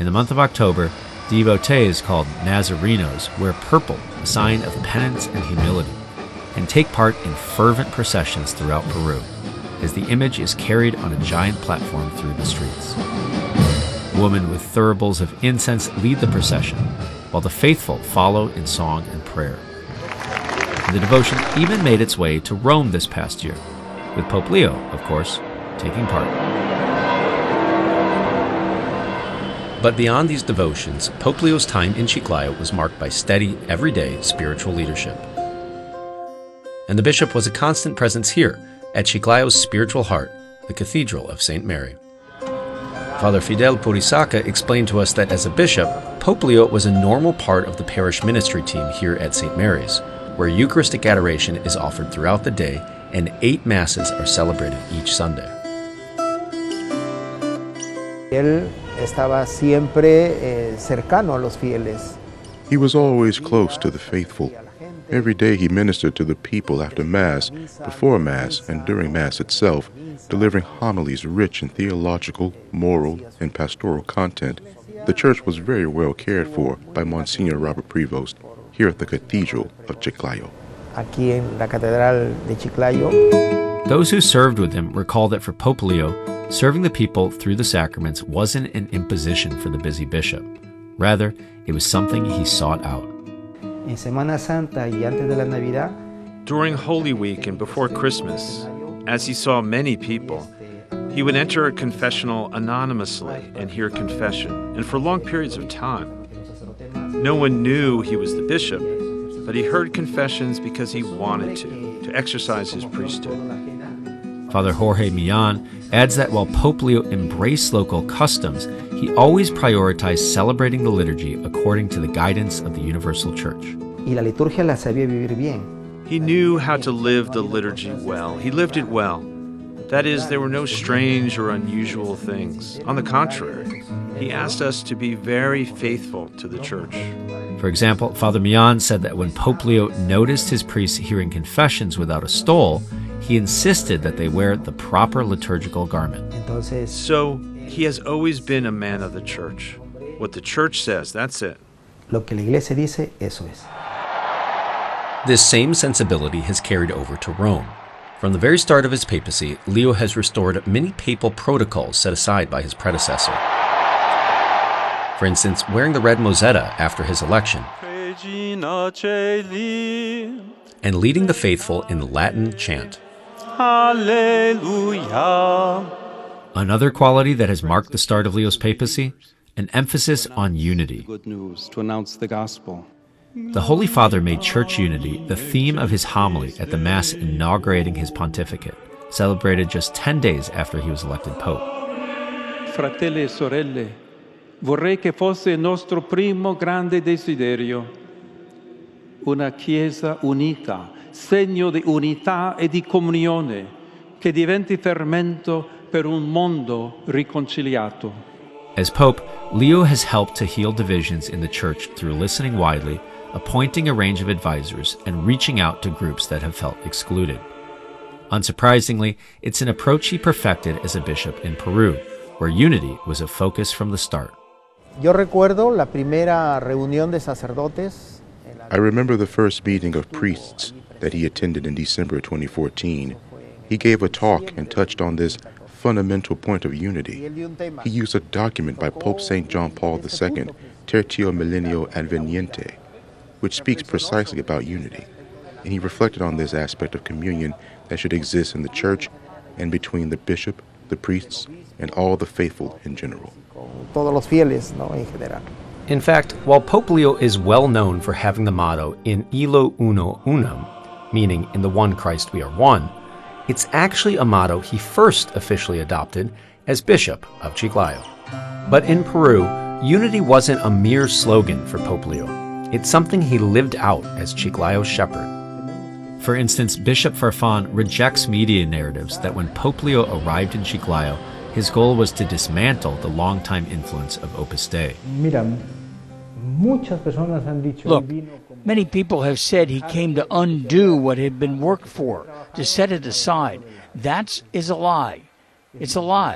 the month of October, devotees called Nazarenos wear purple, a sign of penance and humility, and take part in fervent processions throughout Peru, as the image is carried on a giant platform through the streets. Women with thuribles of incense lead the procession, while the faithful follow in song and prayer. The devotion even made its way to Rome this past year, with Pope Leo, of course, taking part. But beyond these devotions, Pope Leo's time in Chiclayo was marked by steady, everyday spiritual leadership. And the bishop was a constant presence here, at Chiclayo's spiritual heart, the Cathedral of St. Mary. Father Fidel Purisaca explained to us that as a bishop, Pope Leo was a normal part of the parish ministry team here at St. Mary's, where Eucharistic adoration is offered throughout the day and 8 masses are celebrated each Sunday. Él estaba siempre cercano a los fieles. He was always close to the faithful. Every day he ministered to the people after Mass, before Mass, and during Mass itself, delivering homilies rich in theological, moral, and pastoral content. The church was very well cared for by Monsignor Robert Prevost here at the Cathedral of Chiclayo. Aquí en la Catedral de Chiclayo. Those who served with him recall that for Pope Leo, serving the people through the sacraments wasn't an imposition for the busy bishop. Rather, it was something he sought out. En Semana Santa y antes de la Navidad. During Holy Week and before Christmas, as he saw many people, he would enter a confessional anonymously and hear confession, and for long periods of time. No one knew he was the bishop, but he heard confessions because he wanted to exercise his priesthood. Father Jorge Millan adds that while Pope Leo embraced local customs, he always prioritized celebrating the liturgy according to the guidance of the Universal Church. Y la liturgia la sabía vivir bien. He knew how to live the liturgy well. He lived it well. That is, there were no strange or unusual things. On the contrary, he asked us to be very faithful to the Church. For example, Father Millan said that when Pope Leo noticed his priests hearing confessions without a stole, he insisted that they wear the proper liturgical garment. So, he has always been a man of the Church. What the Church says, that's it. Lo que la Iglesia dice, eso es. This same sensibility has carried over to Rome. From the very start of his papacy, Leo has restored many papal protocols set aside by his predecessor. For instance, wearing the red mozzetta after his election, and leading the faithful in the Latin chant. Hallelujah. Another quality that has marked the start of Leo's papacy, an emphasis on unity. Good news, to announce the gospel. The Holy Father made church unity the theme of his homily at the Mass inaugurating his pontificate, celebrated just 10 days after he was elected Pope. Fratelli e sorelle, vorrei che fosse il nostro primo grande desiderio, una Chiesa unita, segno di unità e di comunione, che diventi fermento per un mondo riconciliato. As Pope, Leo has helped to heal divisions in the Church through listening widely, appointing a range of advisors, and reaching out to groups that have felt excluded. Unsurprisingly, it's an approach he perfected as a bishop in Peru, where unity was a focus from the start. Yo recuerdo la primera reunión de sacerdotes. I remember the first meeting of priests that he attended in December 2014. He gave a talk and touched on this fundamental point of unity. He used a document by Pope St. John Paul II, Tertio Millennio Adveniente, which speaks precisely about unity. And he reflected on this aspect of communion that should exist in the Church and between the bishop, the priests, and all the faithful in general. Todos los fieles, ¿no? En general. In fact, while Pope Leo is well known for having the motto in Illo Uno Unum, meaning in the one Christ we are one, it's actually a motto he first officially adopted as Bishop of Chiclayo. But in Peru, unity wasn't a mere slogan for Pope Leo. It's something he lived out as Chiclayo's shepherd. For instance, Bishop Farfan rejects media narratives that when Pope Leo arrived in Chiclayo, his goal was to dismantle the longtime influence of Opus Dei. Look, many people have said he came to undo what had been worked for, to set it aside. That is a lie. It's a lie.